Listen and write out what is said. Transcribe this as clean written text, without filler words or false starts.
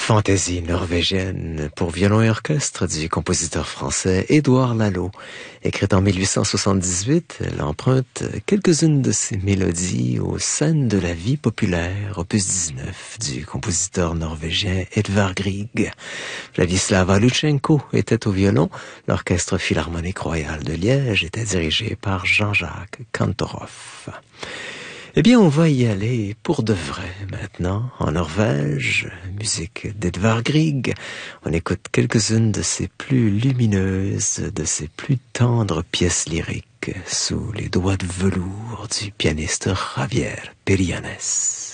Fantaisie norvégienne pour violon et orchestre du compositeur français Édouard Lalo. Écrite en 1878, elle emprunte quelques-unes de ses mélodies aux scènes de la vie populaire, opus 19, du compositeur norvégien Edvard Grieg. Vladislava Lutchenko était au violon. L'Orchestre Philharmonique Royal de Liège était dirigé par Jean-Jacques Kantorov. Eh bien, on va y aller pour de vrai maintenant, en Norvège, musique d'Edvard Grieg. On écoute quelques-unes de ses plus lumineuses, de ses plus tendres pièces lyriques sous les doigts de velours du pianiste Javier Perianes.